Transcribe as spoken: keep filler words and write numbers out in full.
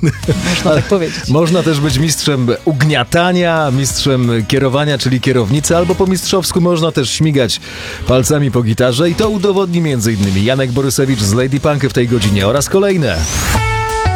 Można tak powiedzieć. Można też być mistrzem ugniatania, mistrzem kierowania, czyli kierownicy, albo po mistrzowsku można też śmigać palcami po gitarze i to udowodni między innymi Janek Borysewicz z Lady Punk w tej godzinie oraz kolejne.